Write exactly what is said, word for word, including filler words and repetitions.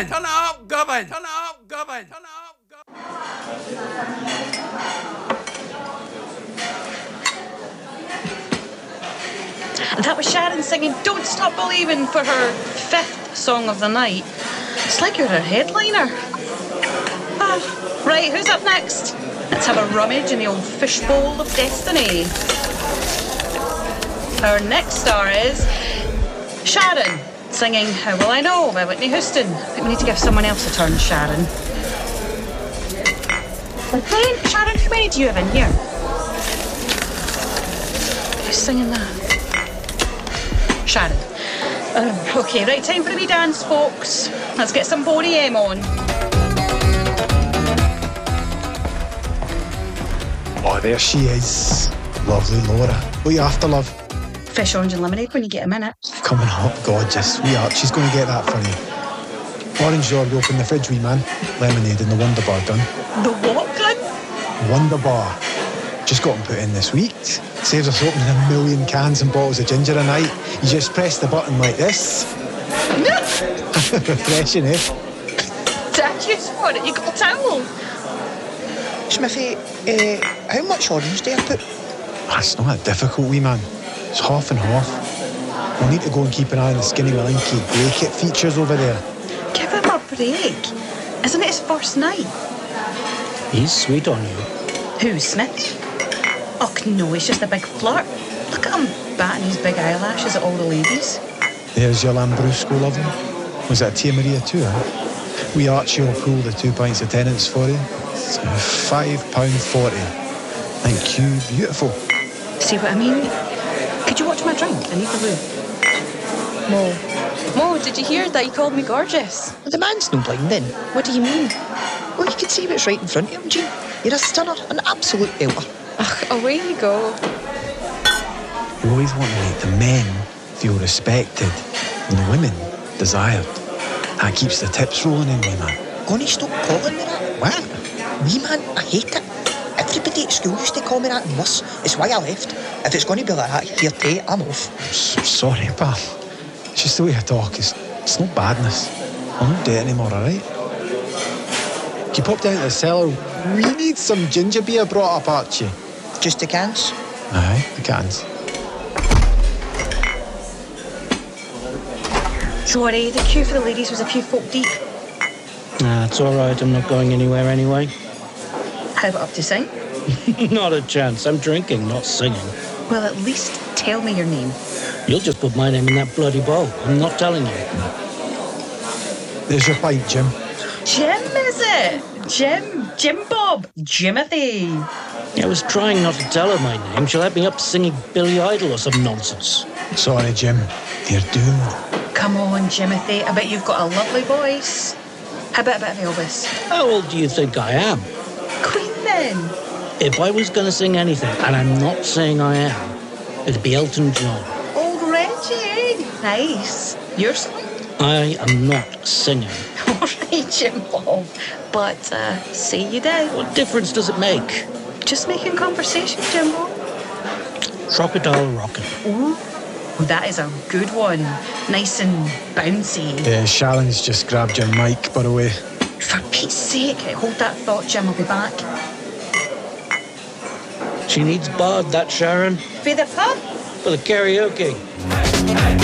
govern, turn up, govern, turn up, govern, turn up, govern. That was Sharon singing Don't Stop Believing for her fifth song of the night. It's like you're her headliner. Ah, right, who's up next? Let's have a rummage in the old fishbowl of destiny. Our next star is Sharon, singing How Will I Know by Whitney Houston. I think we need to give someone else a turn, Sharon. Hey, Sharon, how many do you have in here? Who's singing that? Sharon. Um, okay, right, time for a wee dance, folks. Let's get some Boney M on. Oh, there she is. Lovely Laura. What are you after, love? Fish, orange and lemonade when you get a minute. Coming up, gorgeous. We are. She's going to get that for you. Orange already open the fridge, wee man. Lemonade and the Wonder Bar done. The what gun? Wonder Bar. Just got them put in this week. Saves us opening a million cans and bottles of ginger a night. You just press the button like this. Refreshing, eh? Dad, use for it. You got a towel. Smithy, uh, how much orange do you put? That's not that difficult, wee man. It's half and half. We'll need to go and keep an eye on the Skinny Malinky Blake It features over there. Give him a break. Isn't it his first night? He's sweet on you. Who, Smithy? Oh, no, he's just a big flirt. Look at him batting his big eyelashes at all the ladies. There's your Lambrusco, lovely. Was that a Tia Maria too, huh? We Archie will pull the two pints of tenants for you. It's five pounds forty. Thank you, beautiful. See what I mean? Could you watch my drink? I need the room. Mo. Mo, did you hear that he called me gorgeous? The man's no blind then. What do you mean? Well, you can see what's right in front of him, Jean. You're a stunner, an absolute belter. Ugh, away you go. You always want to make the men feel respected and the women desired. That keeps the tips rolling in, wee man. Gonna stop calling me that? What? Wee man, I hate it. Everybody at school used to call me that and worse. It's why I left. If it's going to be like that here today, I'm off. I'm sorry, pal. It's just the way I talk. It's, it's no badness. I'll not do it anymore, alright? Can you pop down to the cellar? We need some ginger beer brought up, Archie. Just the cans? Aye, the cans. Sorry, the queue for the ladies was a few folk deep. Nah, it's all right. I'm not going anywhere anyway. How about up to sing? Not a chance. I'm drinking, not singing. Well, at least tell me your name. You'll just put my name in that bloody bowl. I'm not telling you. There's your pint, Jim. Jim, is it? Jim? Jim Bob? Jimothy? I was trying not to tell her my name. She'll have me up singing Billy Idol or some nonsense. Sorry, Jim. You're doomed. Come on, Jimothy. I bet you've got a lovely voice. How about a bit of Elvis? How old do you think I am? Queen, then. If I was going to sing anything, and I'm not saying I am, it'd be Elton John. Old Reggie. Nice. You're singing? I am not singing. All right, Jim Bob. But uh, say you did. What difference does it make? Just making conversation, Jim Bob. Crocodile Rockin'. Ooh, that is a good one. Nice and bouncy. Yeah, Sharon's just grabbed your mic, by the way. For Pete's sake, hold that thought, Jim. I'll be back. She needs Bard, that Sharon. For the pub? For the karaoke.